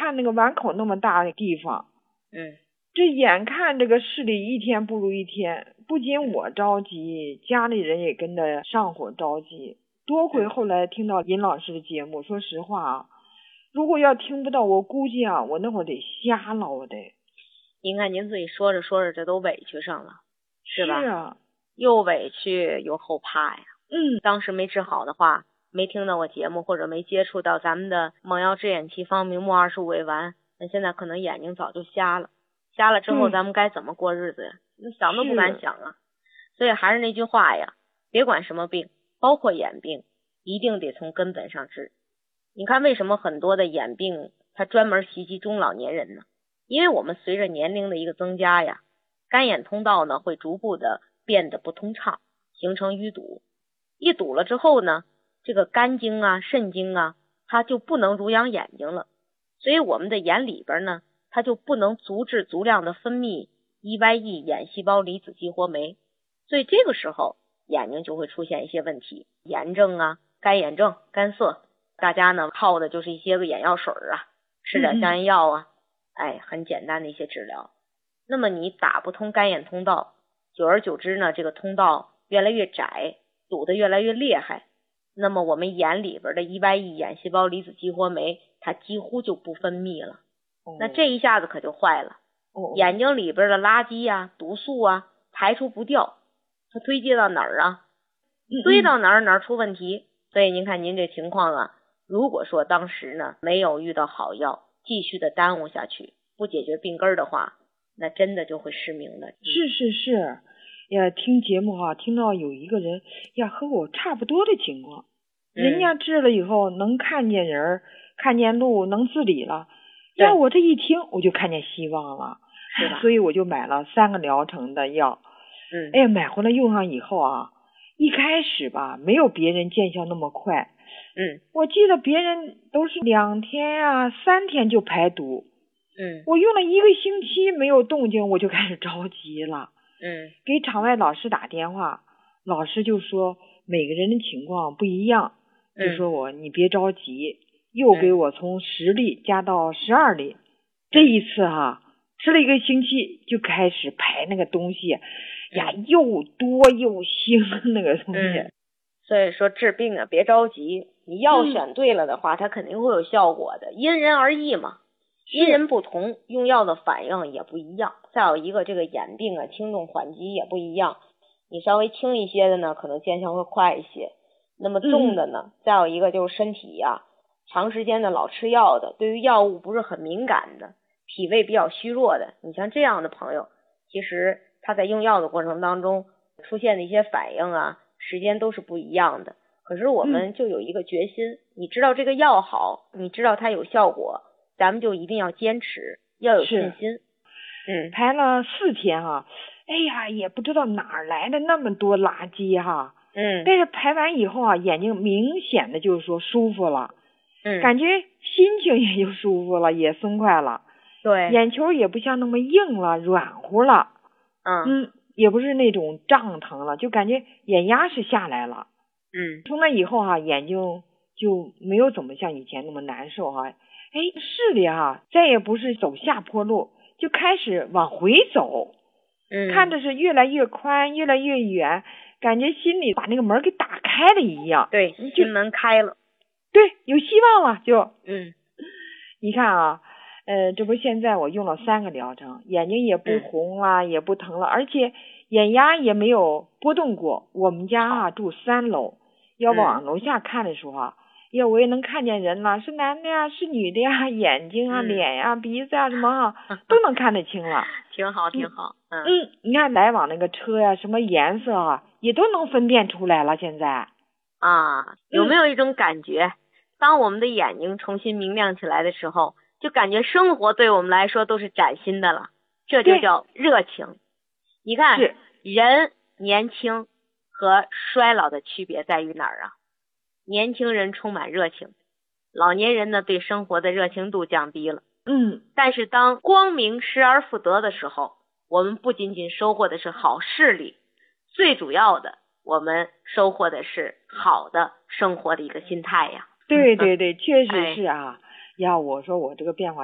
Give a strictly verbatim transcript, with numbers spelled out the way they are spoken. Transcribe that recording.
看那个碗口那么大的地方， 嗯， 这眼看这个视力一天不如一天，不仅我着急，家里人也跟着上火着急。多亏后来听到尹老师的节目，说实话啊，如果要听不到，我估计啊，我那会儿得瞎了，我得。 您看您自己说着说着，这都委屈上了，是吧？ 是啊， 又委屈又后怕呀。 嗯， 当时没治好的话，没听到我节目，或者没接触到咱们的蒙药制眼奇方明目二十五味丸，那现在可能眼睛早就瞎了。瞎了之后，咱们该怎么过日子呀？那想都不敢想啊。所以还是那句话呀，别管什么病，包括眼病，一定得从根本上治。你看为什么很多的眼病它专门袭击中老年人呢？因为我们随着年龄的一个增加呀，干眼通道呢会逐步的变得不通畅，形成淤堵。一堵了之后呢，这个肝经啊、肾经啊，它就不能濡养眼睛了，所以我们的眼里边呢，它就不能足质足量的分泌 E Y E 眼细胞离子激活酶，所以这个时候眼睛就会出现一些问题，炎症啊、干眼症、干涩，大家呢靠的就是一些个眼药水啊，吃点消炎药啊，嗯、哎，很简单的一些治疗。那么你打不通干眼通道，久而久之呢，这个通道越来越窄，堵得越来越厉害，那么我们眼里边的 E Y E 眼细胞离子激活酶它几乎就不分泌了，哦、那这一下子可就坏了，哦、眼睛里边的垃圾啊、毒素啊排除不掉，它堆积到哪儿啊？堆到哪儿哪儿出问题。所以您看您这情况啊，如果说当时呢没有遇到好药，继续的耽误下去，不解决病根的话，那真的就会失明的。 是是是。呀，听节目哈、啊，听到有一个人呀和我差不多的情况，嗯、人家治了以后能看见人，看见路，能自理了。要我这一听，我就看见希望了， 是吧？ 所以我就买了三个疗程的药。 嗯， 哎呀，买回来用上以后啊，一开始吧没有别人见效那么快。 嗯， 我记得别人都是两天呀、啊、三天就排毒。 嗯， 我用了一个星期没有动静，我就开始着急了。 嗯， 给场外老师打电话，老师就说每个人的情况不一样，就说我你别着急，又给我从十粒加到十二粒，这一次哈吃了一个星期就开始排那个东西呀，又多又腥那个东西。 嗯，所以说治病啊别着急，你药选对了的话，嗯、它肯定会有效果的，因人而异嘛。因人不同，用药的反应也不一样。再有一个，这个眼病啊，轻重缓急也不一样。你稍微轻一些的呢，可能见效会快一些。那么重的呢，嗯、再有一个就是身体呀、啊，长时间的老吃药的，对于药物不是很敏感的，脾胃比较虚弱的，你像这样的朋友，其实他在用药的过程当中出现的一些反应啊，时间都是不一样的。可是我们就有一个决心，嗯、你知道这个药好，你知道它有效果。咱们就一定要坚持，要有信心。嗯， 排了四天哈、啊，哎呀，也不知道哪来的那么多垃圾哈。 嗯， 但是排完以后啊，眼睛明显的就是说舒服了。 嗯， 感觉心情也就舒服了，也松快了。 对， 眼球也不像那么硬了，软乎了。 嗯嗯，也不是那种胀疼了，就感觉眼压是下来了。 嗯， 从那以后哈、啊，眼睛就没有怎么像以前那么难受哈、啊。哎，视力啊，再也不是走下坡路，就开始往回走。 嗯， 看着是越来越宽，越来越远，感觉心里把那个门给打开了一样。 对，心门开了。 对，有希望了就。 嗯， 你看啊，呃，这不现在我用了三个疗程，眼睛也不红了，嗯、也不疼了，而且眼压也没有波动过。我们家啊住三楼，要往楼下看的时候啊。嗯呀，我也能看见人了，是男的呀，是女的呀，眼睛啊、嗯、脸呀、鼻子啊什么哈，都能看得清了。 挺好，挺好。嗯嗯，你看来往那个车呀，什么颜色啊，也都能分辨出来了。现在啊，有没有一种感觉，嗯、当我们的眼睛重新明亮起来的时候，就感觉生活对我们来说都是崭新的了，这就叫热情。你看，人年轻和衰老的区别在于哪儿啊？年轻人充满热情，老年人呢对生活的热情度降低了。 嗯， 但是当光明失而复得的时候，我们不仅仅收获的是好视力，最主要的我们收获的是好的生活的一个心态呀。 对对对，确实是啊。哎、呀，我说我这个变化